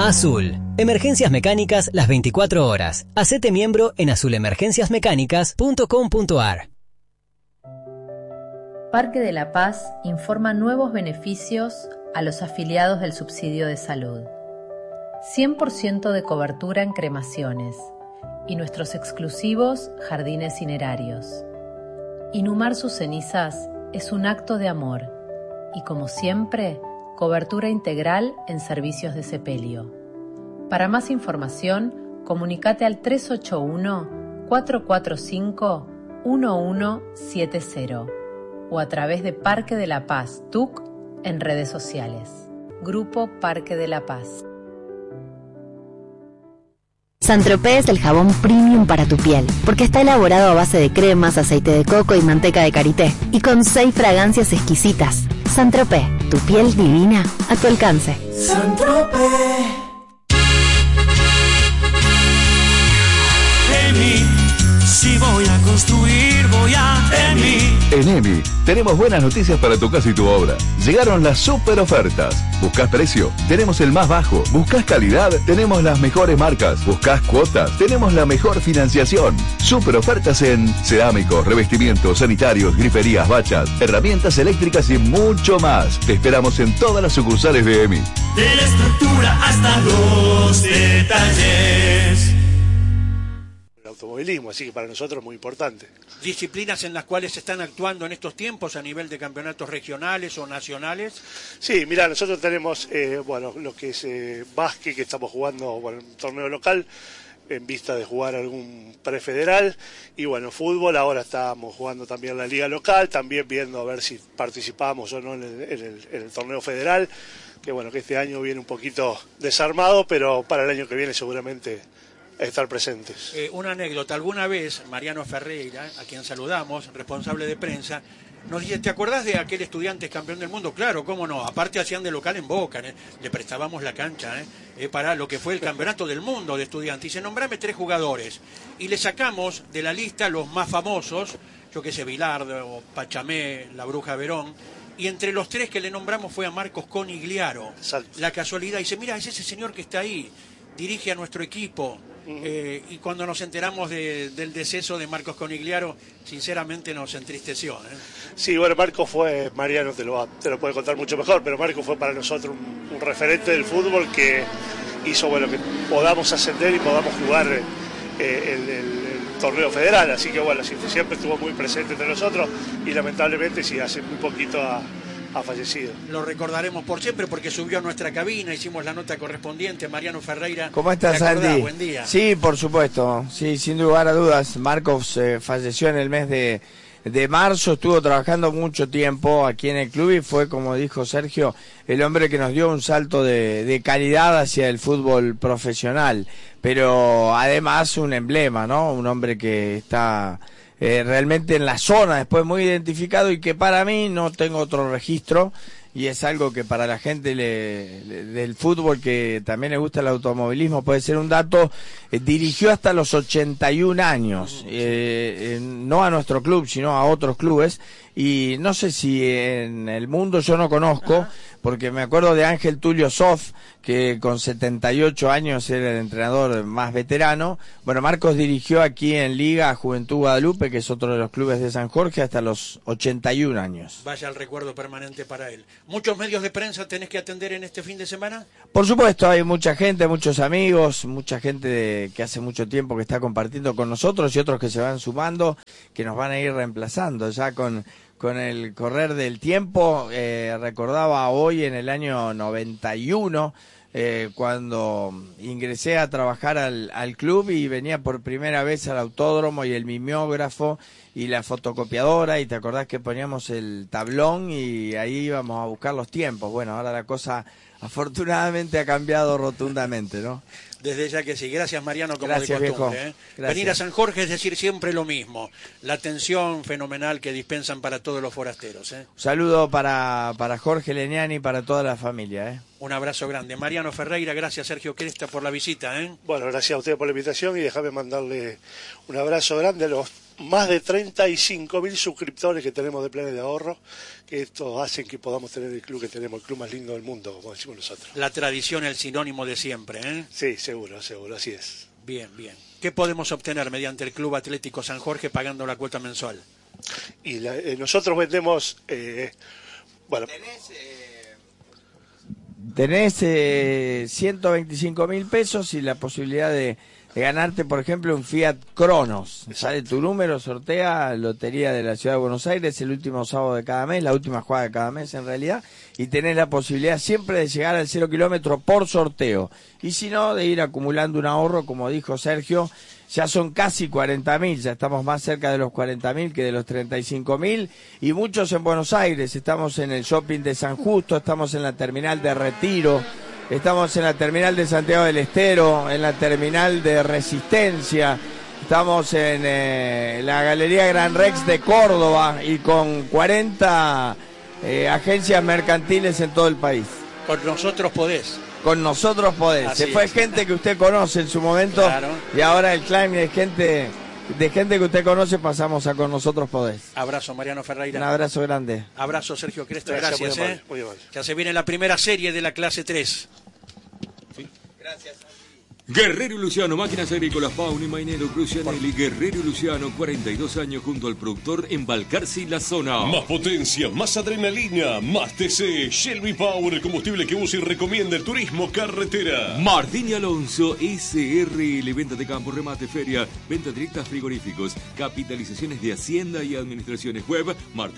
Azul. Emergencias mecánicas las 24 horas. Hacete miembro en azulemergenciasmecánicas.com.ar. Parque de la Paz informa nuevos beneficios a los afiliados del subsidio de salud. 100% de cobertura en cremaciones y nuestros exclusivos jardines cinerarios. Inhumar sus cenizas es un acto de amor y, como siempre, cobertura integral en servicios de sepelio. Para más información, comunícate al 381-445-1170 o a través de Parque de la Paz TUC en redes sociales. Grupo Parque de la Paz. Saint-Tropez es el jabón premium para tu piel, porque está elaborado a base de cremas, aceite de coco y manteca de karité, y con 6 fragancias exquisitas. Saint-Tropez, tu piel divina a tu alcance. Saint-Tropez. Si voy a construir, voy a EMI. En EMI tenemos buenas noticias para tu casa y tu obra. Llegaron las super ofertas. ¿Buscás precio? Tenemos el más bajo. ¿Buscás calidad? Tenemos las mejores marcas. ¿Buscás cuotas? Tenemos la mejor financiación. Super ofertas en cerámicos, revestimientos, sanitarios, griferías, bachas, herramientas eléctricas y mucho más. Te esperamos en todas las sucursales de EMI. De la estructura hasta los detalles. Automovilismo, así que para nosotros es muy importante. ¿Disciplinas en las cuales se están actuando en estos tiempos a nivel de campeonatos regionales o nacionales? Sí, mira, nosotros tenemos lo que es básquet, que estamos jugando un torneo local en vista de jugar algún prefederal, y fútbol, ahora estamos jugando también la liga local, también viendo a ver si participamos o no en el torneo federal, que este año viene un poquito desarmado, pero para el año que viene seguramente estar presentes. Una anécdota, alguna vez Mariano Ferreira, a quien saludamos, responsable de prensa, nos dice, ¿te acordás de aquel estudiante campeón del mundo? Claro, cómo no, aparte hacían de local en Boca, le prestábamos la cancha para lo que fue el campeonato del mundo de estudiantes, y dice, nombrame 3 jugadores, y le sacamos de la lista los más famosos, yo que sé, Bilardo, Pachamé, la Bruja Verón, y entre los 3 que le nombramos fue a Marcos Conigliaro. Exacto. La casualidad, dice, mira, es ese señor que está ahí, dirige a nuestro equipo. Y cuando nos enteramos del deceso de Marcos Conigliaro, sinceramente nos entristeció. Sí, Marcos fue, Mariano te lo puede contar mucho mejor, pero Marcos fue para nosotros un referente del fútbol que hizo que podamos ascender y podamos jugar el torneo federal, así que siempre estuvo muy presente entre nosotros, y lamentablemente sí, hace muy poquito ha fallecido. Lo recordaremos por siempre porque subió a nuestra cabina, hicimos la nota correspondiente. Mariano Ferreira. ¿Cómo estás, Andy? Buen día. Sí, por supuesto, sí, sin lugar a dudas. Marcos falleció en el mes de marzo, estuvo trabajando mucho tiempo aquí en el club y fue, como dijo Sergio, el hombre que nos dio un salto de calidad hacia el fútbol profesional, pero además un emblema, ¿no? Un hombre que está realmente en la zona, después muy identificado, y que para mí no tengo otro registro, y es algo que para la gente del fútbol que también le gusta el automovilismo puede ser un dato. Dirigió hasta los 81 años, no a nuestro club sino a otros clubes, y no sé si en el mundo, yo no conozco, porque me acuerdo de Ángel Tulio Sof, que con 78 años era el entrenador más veterano. Marcos dirigió aquí en Liga a Juventud Guadalupe, que es otro de los clubes de San Jorge, hasta los 81 años. Vaya el recuerdo permanente para él. ¿Muchos medios de prensa tenés que atender en este fin de semana? Por supuesto, hay mucha gente, muchos amigos, mucha gente que hace mucho tiempo que está compartiendo con nosotros, y otros que se van sumando, que nos van a ir reemplazando ya con el correr del tiempo. Recordaba hoy en el año 91, cuando ingresé a trabajar al club y venía por primera vez al autódromo, y el mimeógrafo y la fotocopiadora, y te acordás que poníamos el tablón y ahí íbamos a buscar los tiempos. Ahora la cosa afortunadamente ha cambiado rotundamente, ¿no? Desde ya que sí. Gracias, Mariano, como Gracias, de costumbre. viejo. Venir a San Jorge es decir siempre lo mismo. La atención fenomenal que dispensan para todos los forasteros. Un saludo para Jorge Leniani y para toda la familia. Un abrazo grande. Mariano Ferreira, gracias, Sergio Cresta, por la visita. Gracias a ustedes por la invitación, y déjame mandarle un abrazo grande a los más de 35.000 suscriptores que tenemos de planes de ahorro, que esto hacen que podamos tener el club que tenemos, el club más lindo del mundo, como decimos nosotros. La tradición, el sinónimo de siempre, ¿eh? Sí, seguro, así es. Bien. ¿Qué podemos obtener mediante el Club Atlético San Jorge pagando la cuota mensual? Y nosotros vendemos, Tenés 125.000 pesos y la posibilidad de ganarte, por ejemplo, un Fiat Cronos. Sale tu número, sortea Lotería de la Ciudad de Buenos Aires el último sábado de cada mes, la última jugada de cada mes en realidad, y tenés la posibilidad siempre de llegar al 0 kilómetro por sorteo. Y si no, de ir acumulando un ahorro, como dijo Sergio, ya son casi 40.000, ya estamos más cerca de los 40.000 que de los 35.000, y muchos en Buenos Aires. Estamos en el shopping de San Justo, estamos en la terminal de Retiro, estamos en la terminal de Santiago del Estero, en la terminal de Resistencia, estamos en la Galería Gran Rex de Córdoba y con 40 agencias mercantiles en todo el país. Con nosotros podés. Con nosotros podés. Así Se fue es. Gente que usted conoce en su momento, Claro. Y ahora el clan de gente que usted conoce pasamos a con nosotros podés. Abrazo, Mariano Ferreira. Un abrazo grande. Abrazo, Sergio Cresta. Gracias, Gracias, muy amable, muy amable. Ya se viene la primera serie de la clase 3. Guerrero y Luciano, máquinas agrícolas, Pauni, Mainero, Crucianelli. Guerrero y Luciano, 42 años junto al productor en Balcarce y la zona. Más potencia, más adrenalina, más TC. Shelby Power, el combustible que usa y recomienda el turismo carretera. Martín y Alonso, SRL, venta de campo, remate, feria, venta directa, frigoríficos, capitalizaciones de Hacienda y administraciones. Web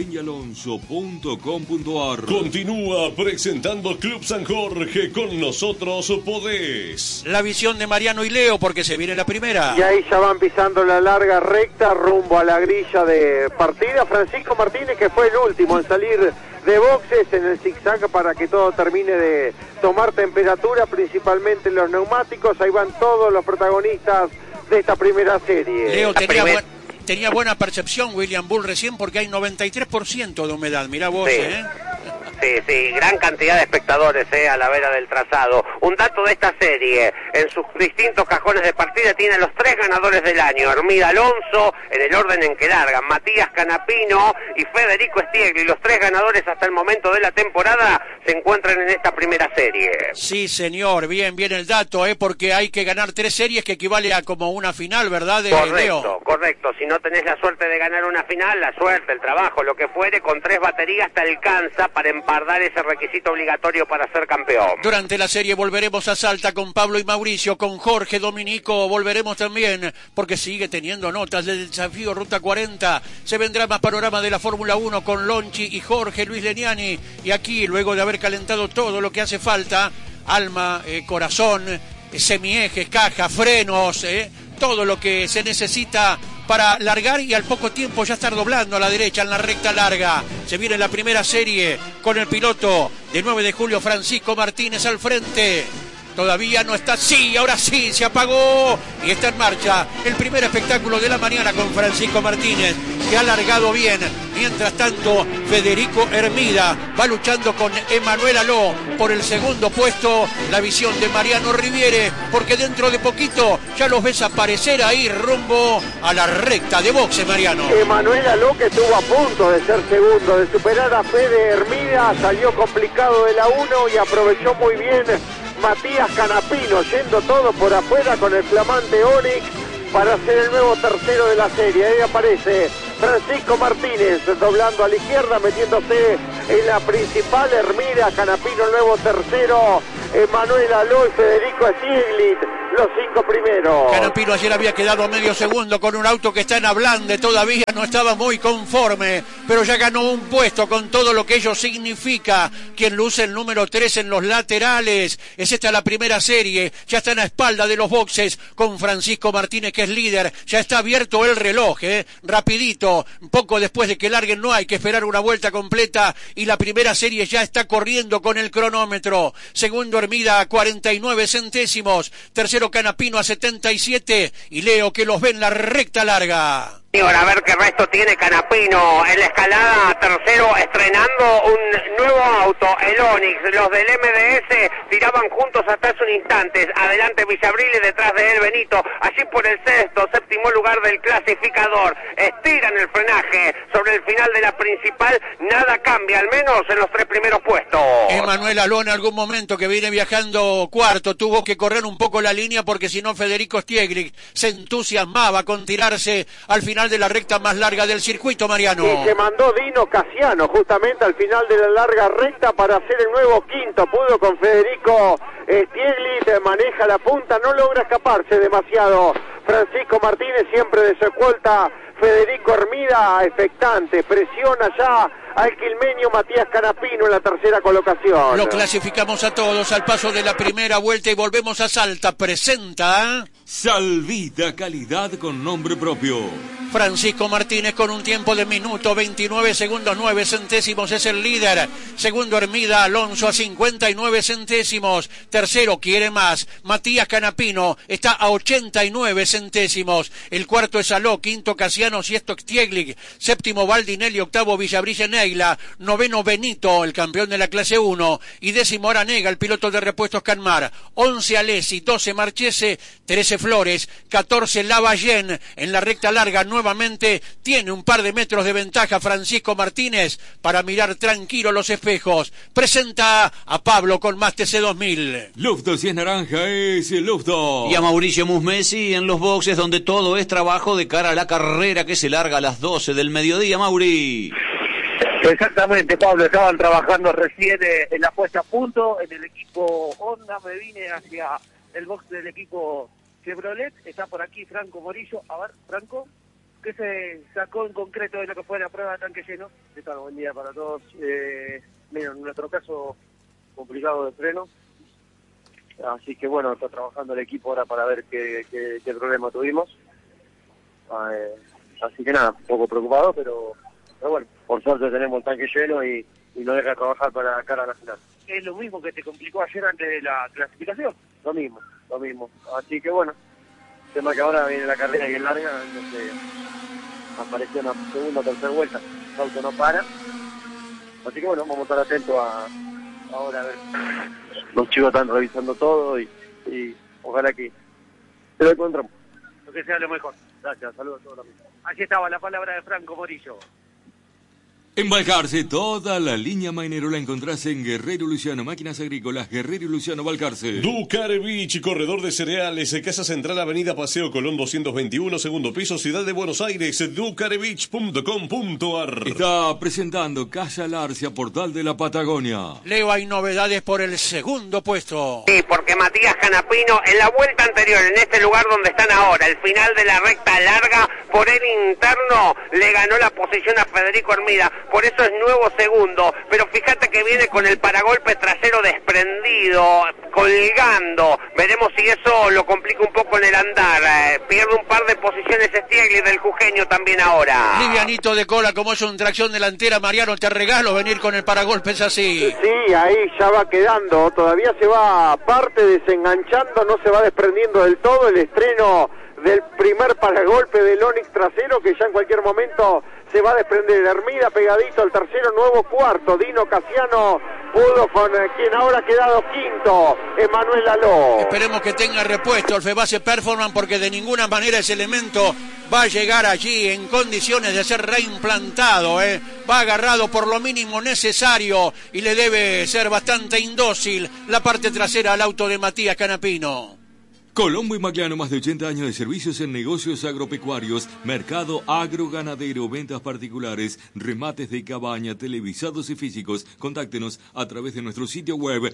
martinyalonso.com.ar. Continúa presentando Club San Jorge. Con nosotros podés. La visión de Mariano y Leo, porque se viene la primera. Y ahí ya van pisando la larga recta rumbo a la grilla de partida. Francisco Martínez, que fue el último en salir de boxes en el zigzag para que todo termine de tomar temperatura, principalmente los neumáticos. Ahí van todos los protagonistas de esta primera serie. Leo tenía buena percepción William Bull recién, porque hay 93% de humedad. Mirá vos, Sí. Sí, gran cantidad de espectadores a la vera del trazado. Un dato de esta serie, en sus distintos cajones de partida tiene los 3 ganadores del año. Hermida Alonso, en el orden en que largan, Matías Canapino y Federico Stiegli. Los 3 ganadores hasta el momento de la temporada se encuentran en esta primera serie. Sí, señor, bien el dato, porque hay que ganar 3 series, que equivale a como una final, ¿verdad, Leo? Correcto. Si no tenés la suerte de ganar una final, la suerte, el trabajo, lo que fuere, con 3 baterías te alcanza para empardar ese requisito obligatorio para ser campeón. Durante la serie volveremos a Salta con Pablo y Mauricio, con Jorge Dominico volveremos también, porque sigue teniendo notas del desafío Ruta 40. Se vendrá más panorama de la Fórmula 1 con Lonchi y Jorge Luis Leniani. Y aquí, luego de haber calentado todo lo que hace falta, alma, corazón, semiejes, caja, frenos, todo lo que se necesita para largar y al poco tiempo ya estar doblando a la derecha en la recta larga. Se viene la primera serie con el piloto de 9 de julio, Francisco Martínez, al frente. Todavía no está, sí, ahora sí, se apagó y está en marcha el primer espectáculo de la mañana con Francisco Martínez, que ha largado bien. Mientras tanto, Federico Hermida va luchando con Emanuel Aló por el segundo puesto. La visión de Mariano Riviere, porque dentro de poquito ya los ves aparecer ahí rumbo a la recta de boxe, Mariano. Emanuel Aló, que estuvo a punto de ser segundo, de superar a Fede Hermida, salió complicado de la 1 y aprovechó muy bien Matías Canapino, yendo todo por afuera con el flamante Onix para ser el nuevo tercero de la serie. Ahí aparece Francisco Martínez doblando a la izquierda, metiéndose en la principal. Hermida, Canapino, el nuevo tercero. Emanuel Aló y Federico Stiglitz, los 5 primeros. Canapino ayer había quedado a medio segundo con un auto que está en Ablande, todavía no estaba muy conforme, pero ya ganó un puesto con todo lo que ello significa. Quien luce el número 3 en los laterales. Es esta la primera serie, ya está en la espalda de los boxes con Francisco Martínez, que es líder. Ya está abierto el reloj, rapidito, poco después de que larguen, no hay que esperar una vuelta completa, y la primera serie ya está corriendo con el cronómetro. Segundo Hermida a 49 centésimos, tercero Canapino a 77 y Leo, que los ve en la recta larga. A ver qué resto tiene Canapino en la escalada, tercero estrenando un nuevo auto, el Onix. Los del MDS tiraban juntos hasta hace un instante. Adelante Villabril y detrás de él Benito. Allí por el séptimo lugar del clasificador. Estiran el frenaje sobre el final de la principal. Nada cambia, al menos en los 3 primeros puestos. Emanuel Aló en algún momento que viene viajando cuarto tuvo que correr un poco la línea porque si no Federico Stieglich se entusiasmaba con tirarse al final de la recta más larga del circuito, Mariano. Y se mandó Dino Casiano justamente al final de la larga recta para hacer el nuevo quinto. Pudo con Federico Stieglich, maneja la punta, no logra escaparse demasiado. Francisco Martínez siempre de su escolta. Federico Hermida, expectante, presiona ya al quilmeño Matías Canapino en la tercera colocación. Lo clasificamos a todos al paso de la primera vuelta y volvemos a Salta. Presenta Salvita, calidad con nombre propio. Francisco Martínez con un tiempo de minuto 29 segundos 9 centésimos es el líder. Segundo Hermida Alonso a 59 centésimos. Tercero quiere más. Matías Canapino está a 89 centésimos. El cuarto es Aló, quinto Casiano, sexto Stieglich, séptimo Baldinelli, octavo Villabrilla Neila, noveno Benito, el campeón de la clase 1, y décimo Aranega, el piloto de repuestos Canmar. 11 Alessi, 12 Marchese, 13 Flores, 14 Lavallén. En la recta larga nuevamente tiene un par de metros de ventaja Francisco Martínez para mirar tranquilo los espejos. Presenta a Pablo con más TC2000. Lufto, si es naranja, es el Lufto. Y a Mauricio Musmesi en los boxes, donde todo es trabajo de cara a la carrera que se larga a las 12 del mediodía, Mauri. Exactamente, Pablo, estaban trabajando recién en la puesta a punto en el equipo Honda. Me vine hacia el box del equipo Chevrolet. Está por aquí Franco Morillo. A ver, Franco, ¿qué se sacó en concreto de lo que fue la prueba de tanque lleno? ¿Qué tal? Buen día para todos. Mira, en nuestro caso, complicado de freno. Así que bueno, está trabajando el equipo ahora para ver qué problema tuvimos. Así que nada, un poco preocupado, pero bueno, por suerte tenemos el tanque lleno y nos deja trabajar para la cara nacional. ¿Es lo mismo que te complicó ayer antes de la clasificación? Lo mismo. Así que bueno, tema que ahora viene la carrera bien larga, entonces apareció una segunda o tercera vuelta, el auto no para. Así que bueno, vamos a estar atentos ahora a ver. Los chicos están revisando todo y ojalá que se lo encontremos. Lo que sea lo mejor. Gracias, saludos a todos los amigos. Allí estaba la palabra de Franco Morillo. En Balcarce, toda la línea Mainero la encontrás en Guerrero Luciano, máquinas agrícolas, Guerrero y Luciano Balcarce. Ducarevich, corredor de cereales, Casa Central, Avenida Paseo Colón 221, segundo piso, Ciudad de Buenos Aires, ducarevich.com.ar. Está presentando Casa Larcia, Portal de la Patagonia. Leo, hay novedades por el segundo puesto. Sí, porque Matías Canapino en la vuelta anterior, en este lugar donde están ahora, el final de la recta larga, por el interno, le ganó la posición a Federico Hermida. Por eso es nuevo segundo, pero fíjate que viene con el paragolpe trasero desprendido, colgando. Veremos si eso lo complica un poco en el andar. Pierde un par de posiciones Stieglich del jujeño también ahora. Livianito de cola, como es un tracción delantera, Mariano, te regalo venir con el paragolpes así. Sí, ahí ya va quedando, todavía se va parte desenganchando, no se va desprendiendo del todo el estreno del primer paragolpe del Onix trasero, que ya en cualquier momento se va a desprender. Hermida pegadito al tercero, nuevo cuarto. Dino Casiano pudo con quien ahora ha quedado quinto, Emanuel Aló. Esperemos que tenga repuesto el Febase Performance, porque de ninguna manera ese elemento va a llegar allí en condiciones de ser reimplantado. Va agarrado por lo mínimo necesario y le debe ser bastante indócil la parte trasera al auto de Matías Canapino. Colombo y Magliano, más de 80 años de servicios en negocios agropecuarios, mercado agroganadero, ventas particulares, remates de cabaña, televisados y físicos. Contáctenos a través de nuestro sitio web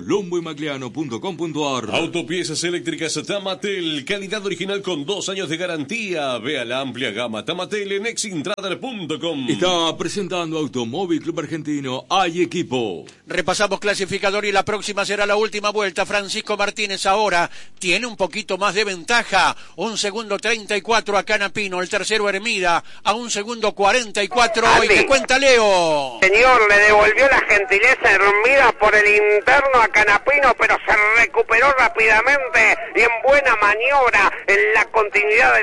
colomboymagliano.com.ar. Autopiezas eléctricas Tamatel, calidad original con 2 años de garantía. Vea la amplia gama Tamatel en exintrader.com. Está presentando Automóvil Club Argentino, hay equipo. Repasamos clasificador y la próxima será la última vuelta. Francisco Martínez ahora tiene un poquito más de ventaja, 1 segundo 34 a Canapino, el tercero Hermida a 1 segundo 44. Andy, ¿y qué cuenta Leo? Señor, le devolvió la gentileza Hermida por el interno a Canapino, pero se recuperó rápidamente y en buena maniobra en la continuidad de